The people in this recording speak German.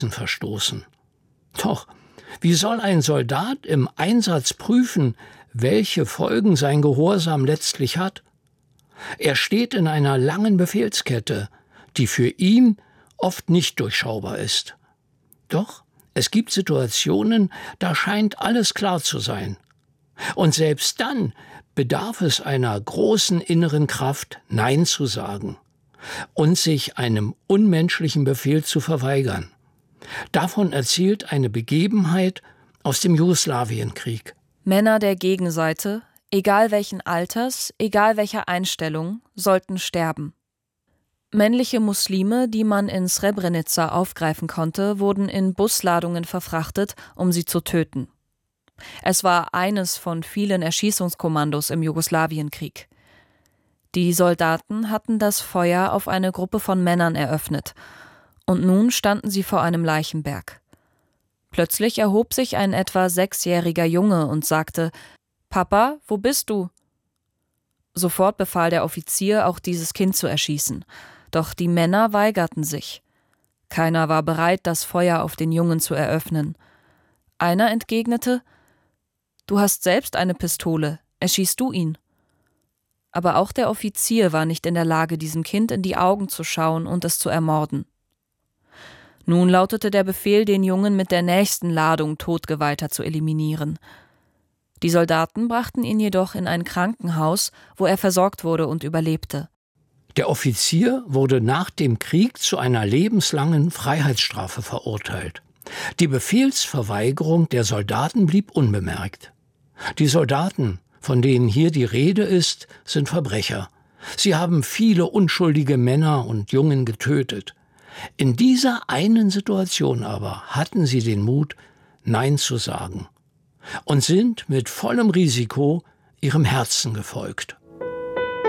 verstoßen. Doch, wie soll ein Soldat im Einsatz prüfen, welche Folgen sein Gehorsam letztlich hat? Er steht in einer langen Befehlskette, die für ihn oft nicht durchschaubar ist. Doch es gibt Situationen, da scheint alles klar zu sein. Und selbst dann bedarf es einer großen inneren Kraft, Nein zu sagen und sich einem unmenschlichen Befehl zu verweigern. Davon erzählt eine Begebenheit aus dem Jugoslawienkrieg. Männer der Gegenseite, egal welchen Alters, egal welcher Einstellung, sollten sterben. Männliche Muslime, die man in Srebrenica aufgreifen konnte, wurden in Busladungen verfrachtet, um sie zu töten. Es war eines von vielen Erschießungskommandos im Jugoslawienkrieg. Die Soldaten hatten das Feuer auf eine Gruppe von Männern eröffnet, und nun standen sie vor einem Leichenberg. Plötzlich erhob sich ein etwa 6-jähriger Junge und sagte: »Papa, wo bist du?« Sofort befahl der Offizier, auch dieses Kind zu erschießen. Doch die Männer weigerten sich. Keiner war bereit, das Feuer auf den Jungen zu eröffnen. Einer entgegnete: »Du hast selbst eine Pistole, erschießt du ihn?« Aber auch der Offizier war nicht in der Lage, diesem Kind in die Augen zu schauen und es zu ermorden. Nun lautete der Befehl, den Jungen mit der nächsten Ladung Todgeweihter zu eliminieren. Die Soldaten brachten ihn jedoch in ein Krankenhaus, wo er versorgt wurde und überlebte. Der Offizier wurde nach dem Krieg zu einer lebenslangen Freiheitsstrafe verurteilt. Die Befehlsverweigerung der Soldaten blieb unbemerkt. Die Soldaten, von denen hier die Rede ist, sind Verbrecher. Sie haben viele unschuldige Männer und Jungen getötet. In dieser einen Situation aber hatten sie den Mut, Nein zu sagen und sind mit vollem Risiko ihrem Herzen gefolgt.